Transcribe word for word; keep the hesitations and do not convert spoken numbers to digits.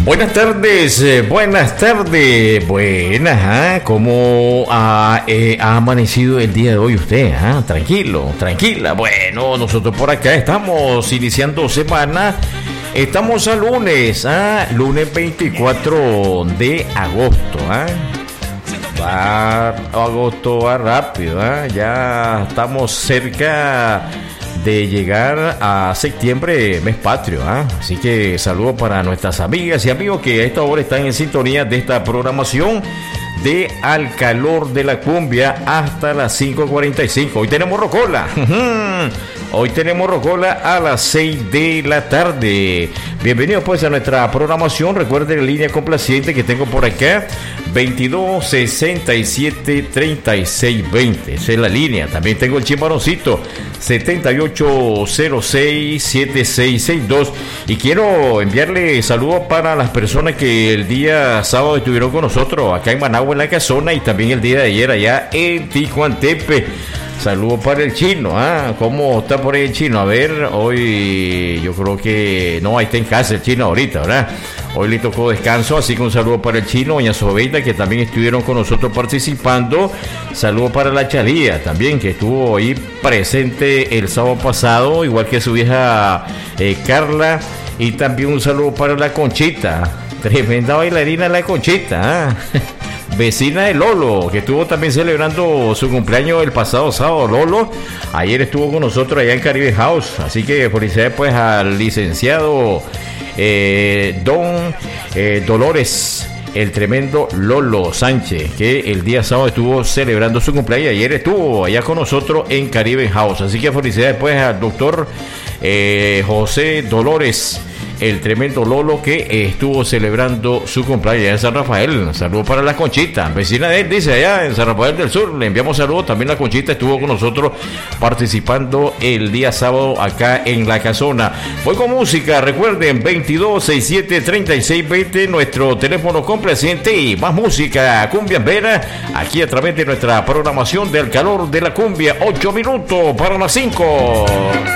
Buenas tardes, eh, buenas tardes, buenas, ¿ah? ¿Cómo ha, eh, ha amanecido el día de hoy usted? ¿Ah? Tranquilo, tranquila. Bueno, nosotros por acá estamos iniciando semana, estamos a lunes, ¿ah? Lunes veinticuatro de agosto, ¿ah? Va, agosto va rápido, ¿ah? Ya estamos cerca de llegar a septiembre, mes patrio, ¿eh? Así que saludos para nuestras amigas y amigos que a esta hora están en sintonía de esta programación de Al Calor de la Cumbia hasta las cinco cuarenta y cinco. Hoy tenemos rocola. Hoy tenemos rocola a las seis de la tarde. Bienvenidos pues a nuestra programación. Recuerden la línea complaciente que tengo por acá, veintidós sesenta y siete treinta y seis veinte. Esa es la línea. También tengo el chimaroncito setenta y ocho cero seis setenta y seis sesenta y dos. Y quiero enviarle saludos para las personas que el día sábado estuvieron con nosotros acá en Managua, en la casona, y también el día de ayer allá en Tijuantepe. Saludos para el chino, ¿ah? ¿Cómo está por ahí el chino? A ver, hoy yo creo que no, ahí está en casa el chino ahorita, ¿verdad? Hoy le tocó descanso, así que un saludo para el chino, doña Sobeida, que también estuvieron con nosotros participando. Saludos para la Chalía también, que estuvo ahí presente el sábado pasado, igual que su vieja eh, Carla. Y también un saludo para la Conchita, tremenda bailarina la Conchita, ¿ah? Vecina de Lolo, que estuvo también celebrando su cumpleaños el pasado sábado. Lolo ayer estuvo con nosotros allá en Caribe House, así que felicidades pues al licenciado eh, Don eh, Dolores, el tremendo Lolo Sánchez, que el día sábado estuvo celebrando su cumpleaños y ayer estuvo allá con nosotros en Caribe House. Así que felicidades pues al doctor eh, José Dolores, el tremendo Lolo, que estuvo celebrando su cumpleaños allá en San Rafael. Saludos para la Conchita, vecina de él, dice, allá en San Rafael del Sur. Le enviamos saludos. También la Conchita estuvo con nosotros participando el día sábado acá en la casona. Voy con música, recuerden, veintidós sesenta y siete treinta y seis veinte, nuestro teléfono complaciente, y más música cumbiambera aquí a través de nuestra programación de Al Calor de la Cumbia. Ocho minutos para las cinco.